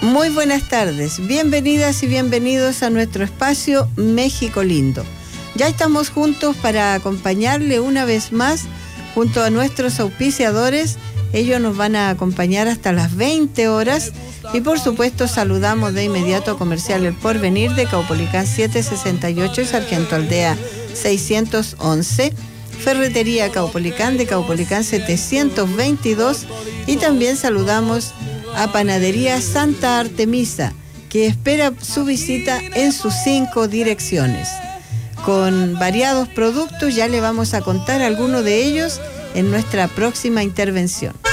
Muy buenas tardes, bienvenidas y bienvenidos a nuestro espacio México Lindo. Ya estamos juntos para acompañarle una vez más junto a nuestros auspiciadores. Ellos nos van a acompañar hasta las 20 horas y por supuesto saludamos de inmediato a Comercial El Porvenir de Caupolicán 768 y Sargento Aldea 611, Ferretería Caupolicán de Caupolicán 722 y también saludamos a Panadería Santa Artemisa, que espera su visita en sus 5 direcciones. Con variados productos, ya le vamos a contar algunos de ellos en nuestra próxima intervención.